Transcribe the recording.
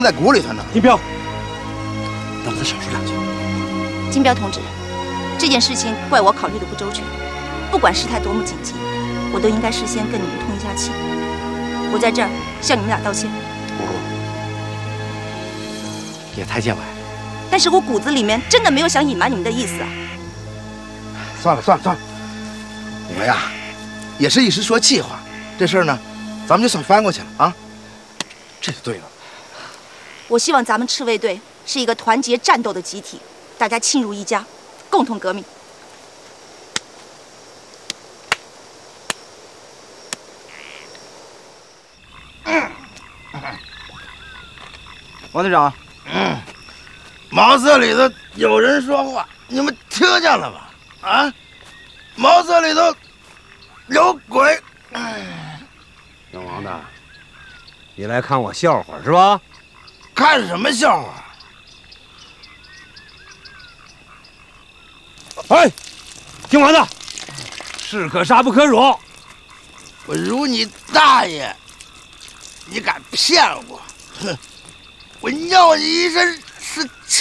在鼓里头呢。 金彪，让他少说两句。 金彪同志，这件事情怪我考虑的不周全。不管事态多么紧急，我都应该事先跟你们通一下气。我在这儿向你们俩道歉。 不，也太见外。 但是我骨子里面真的没有想隐瞒你们的意思啊。 算了，我呀，也是一时说气话。这事儿呢，咱们就算翻过去了啊。 这就对了。 我希望咱们赤卫队是一个团结战斗的集体，大家亲如一家，共同革命。 王队长， 茅舍里头有人说话，你们听见了吧？啊，茅舍里头有鬼！ 姓王的，你来看我笑话是吧？ 看什么笑话？ 哎，听完的，士可杀不可辱。 我辱你大爷！你敢骗我？哼！我尿你一身是